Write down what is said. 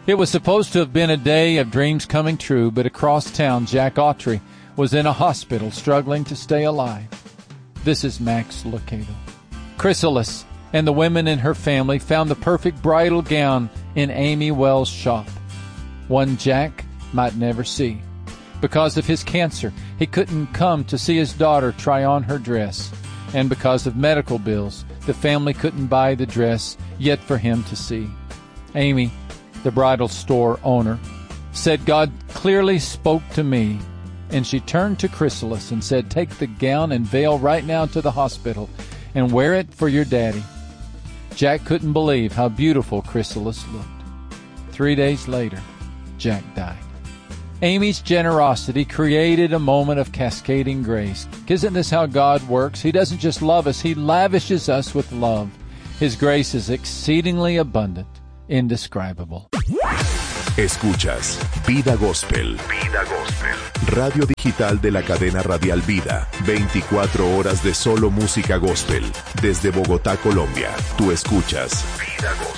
It was supposed to have been a day of dreams coming true, but across town, Jack Autry was in a hospital struggling to stay alive. This is Max Lucado. Chrysalis and the women in her family found the perfect bridal gown in Amy Wells' shop, one Jack might never see. Because of his cancer, he couldn't come to see his daughter try on her dress. And because of medical bills, the family couldn't buy the dress yet for him to see. Amy, the bridal store owner, said God clearly spoke to me, and she turned to Chrysalis and said, "Take the gown and veil right now to the hospital and wear it for your daddy." Jack couldn't believe how beautiful Chrysalis looked. 3 days later, Jack died. Amy's generosity created a moment of cascading grace. Isn't this how God works? He doesn't just love us, He lavishes us with love. His grace is exceedingly abundant, indescribable. Escuchas Vida Gospel. Vida Gospel. Radio digital de la cadena radial Vida. 24 horas de solo música gospel. Desde Bogotá, Colombia. Tú escuchas Vida Gospel.